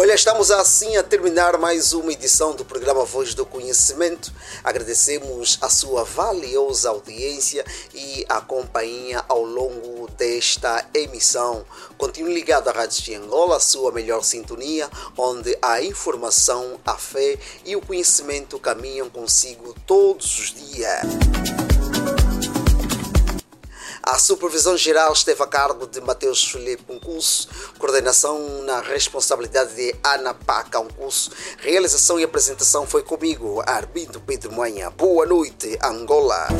Olha, estamos assim a terminar mais uma edição do programa Voz do Conhecimento. Agradecemos a sua valiosa audiência e a companhia ao longo desta emissão. Continue ligado à Rádio de Angola, a sua melhor sintonia, onde a informação, a fé e o conhecimento caminham consigo todos os dias. A supervisão geral esteve a cargo de Mateus Filipe Uncusso, coordenação na responsabilidade de Ana Paca Uncusso, realização e apresentação foi comigo, Arbindo Pedro Manha. Boa noite, Angola.